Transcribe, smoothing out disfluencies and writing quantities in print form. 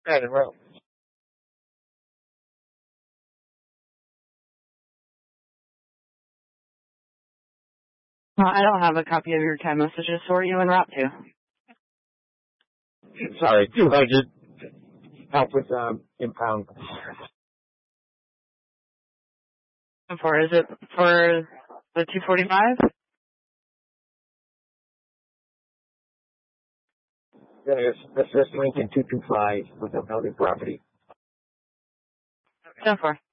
Right, well, I don't have a copy of your text messages. So where are you en route to? sorry, I just help with impound. For is it for the 245? This Lincoln 225 with a building property. So far.